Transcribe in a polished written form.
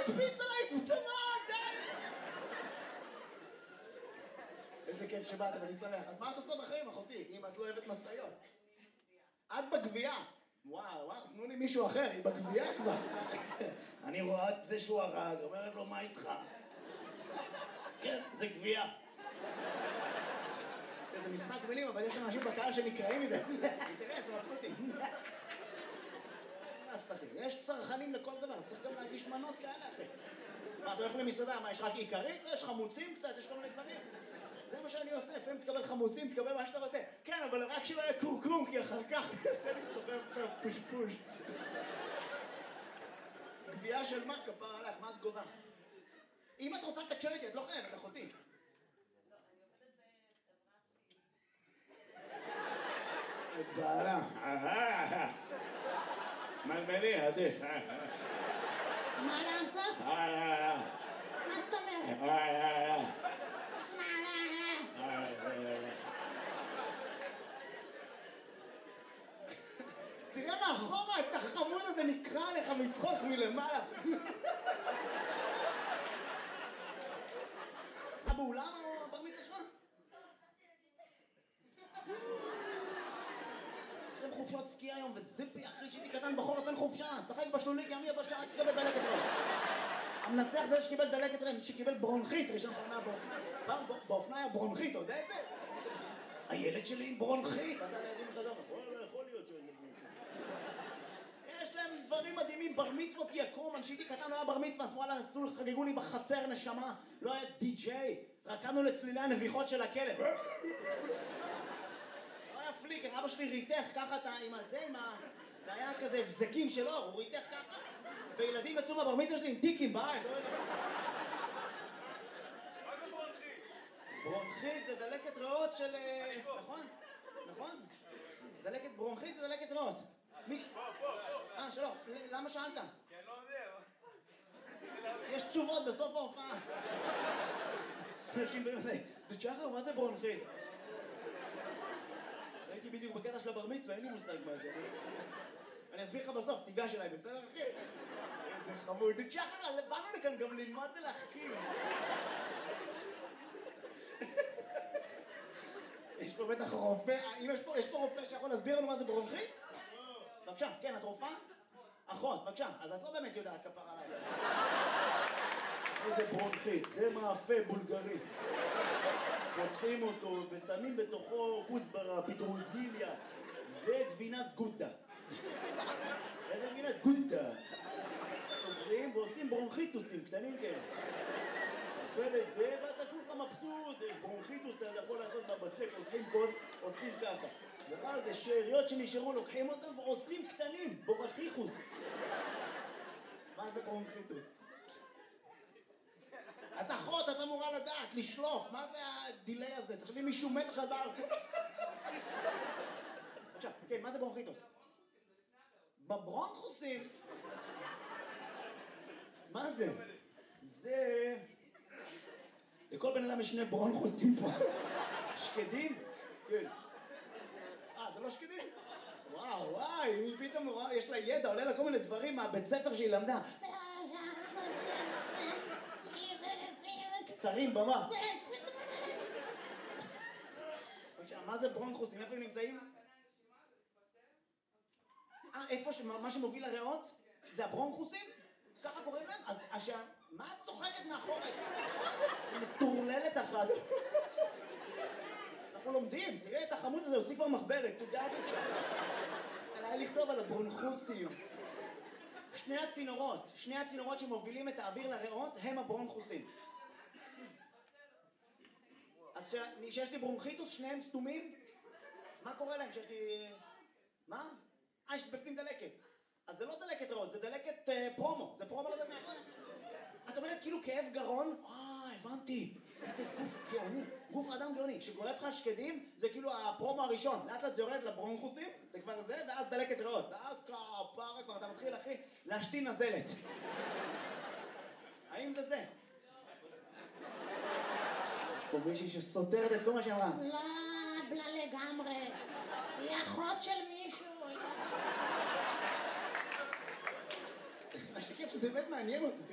הקפיץ עליי פתאום, די! איזה כיף שבאת ואני שמח. אז מה את עושה בחיים, אחותי, אם את לא אוהבת משאיות? את בגבייה. וואו, תנו לי מישהו אחר, היא בגבייה כבר. אני רואה את זה שהוא הרג, אומרת לו, מה איתך? כן, זה גבייה. זה משחק מילים, אבל יש אנשים בקהל שנקראים מזה. תראה, זה מבסוטים. יש צרכנים לכל דבר, צריך גם להגיש מנות כאלה, אחי. מה, אתה הולך למסעדה, מה, יש רק עיקרית? יש חמוצים קצת, יש כל מיני דברים. זה מה שאני עושה, לפעמים תקבל חמוצים, תקבל מה שאתה רוצה. כן, אבל רק שלא יהיה קורקום, כי אחר כך תעשה לי סובב פושפוש. גבייה של מה? כפר עליך, מה את גובה? אם את רוצה לתקשר איתי, את לא חייבת, אחותי. את בעלה. מלמלי, עדיף. מה לעשות? מה זאת אומרת? תראה מאחורה, את החמוד הזה נקרא לך מצחוק מלמעלה. באולם או בר מצווה שלך? יש להם חופשות סקי היום, וזיפי, אחי שהייתי קטן בחורף אין חופשה, צחק בשלולי, כי עמי הבשעה, תקבל דלקת רם. המנצח זה שקיבל דלקת רם, שקיבל ברונכית, ראשון פעם באופניים. באופניים היה ברונכית, אתה יודע את זה? הילד שלי עם ברונכית. אתה לידים שלך גם, יכול להיות שזה ברונכית. יש להם דברים מדהימים, בר מצוות יקום, כשהייתי קטן לא היה בר מצווה, אז וואלה, חגגו לי בחצר נשמה, לא היה די-ג'יי, רקדנו לצלילי הנביחות של הכלב. לא היה פליקר, אבא שלי ריתך ככה עם הזה, זה היה כזה הבזקים שלו, הוא ריתך ככה, וילדים יצאו מהבר מצווה שלי עם טיקים בעין. מה זה ברונכית? ברונכית זה דלקת ריאות של... נכון? דלקת ברונכית זה דלקת ריאות. פה. שלום, למה שאלת? כי אני לא יודע. יש תשובות בסוף ההופעה. אנשים באמת, זה שחר, מה זה ברונכית? הייתי בדיוק בקטע של הבר מצווה, אין לי מושג מה זה. אני אסביר לך בסוף, תיגש אליי, בסדר אחי? איזה חמוד. שחר, באנו לכאן גם ללמוד ולהחכים. יש פה בטח רופא, יש פה רופא שיכול להסביר לנו מה זה ברונכית? בבקשה, כן, את רופאה? אחות, בבקשה, אז את לא באמת יודעת כפר עליי. איזה ברונכית, זה מאפה בולגרי. פותחים אותו ושמים בתוכו כוסברה, פטרוזיליה וגבינת גודה. איזה גבינת גודה? סוגרים ועושים ברונכיטוסים קטנים כאלה. אוכל את זה ואתה כולך מבסוט, ברונכיטוס אתה יכול לעשות בבצק, לוקחים כוס, עושים ככה. ואז זה שאריות שנשארו, לוקחים אותם ועושים קטנים, בורחיחוס. מה זה ברונכיטוס? את אחות, את אמורה לדעת, לשלוף, מה זה הדילי הזה? תחשבי מישהו מת עכשיו דבר. עכשיו, כן, מה זה ברונכיטוס? בברונכוסים? מה זה? זה... לכל בן אדם יש שני ברונכוסים פה. שקדים? כן. זה לא שקדים? וואי, היא פתאום, יש לה ידע, עולה לה כל מיני דברים מהבית ספר שהיא למדה. קצרים במח. מה זה ברונכוסים? איפה הם נמצאים? איפה מה שמוביל לריאות? זה הברונכוסים? ככה קוראים להם? אז מה את צוחקת מאחורה? מטורללת אחת. אנחנו לומדים, תראה את החמוד הזה, הוציא כבר מחברת, תודה בבקשה. עליי לכתוב על הברונכוסים. שני הצינורות שמובילים את האוויר לריאות הם הברונכוסים. אז שיש לי ברונכיטוס, שניהם סתומים? מה קורה להם שיש לי... מה? יש בפנים דלקת. אז זה לא דלקת ריאות, זה דלקת פרומו. זה פרומו לדלקת ריאות. את אומרת כאילו כאב גרון? הבנתי. איזה גוף גאוני. גוף אדם גאוני. שגורף לך שקדים, זה כאילו הפרומו הראשון. לאט לאט זה יורד לברונכוסים, זה כבר זה, ואז דלקת ריאות. ואז כפרה כבר אתה מתחיל, אחי, להשתין נזלת. האם זה זה? יש פה מישהי שסותרת את כל מה שאמרה. לא, בלה לגמרי. היא אחות של מישהו. מה שכיף שזה באמת מעניין אותי.